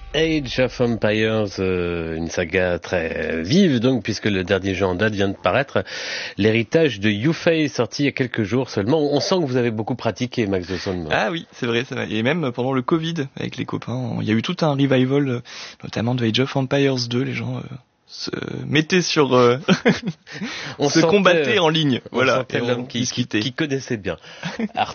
Age of Empires, une saga très vive donc, puisque le dernier jeu en date vient de paraître, l'héritage de Yufei, sorti il y a quelques jours seulement. On sent que vous avez beaucoup pratiqué, Max de Sonne. Ah oui, c'est vrai. Et même pendant le Covid, avec les copains, il y a eu tout un revival, notamment de Age of Empires 2, les gens se mettaient sur... On se combattaient en ligne, voilà, et l'homme qui connaissait bien.